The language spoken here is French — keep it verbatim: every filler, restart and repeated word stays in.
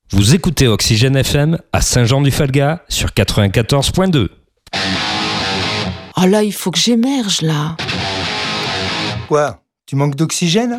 Vous écoutez Oxygène F M à Saint-Jean-du-Falga sur quatre-vingt-quatorze point deux. Oh là, il faut que j'émerge là. Quoi ? Tu manques d'oxygène ?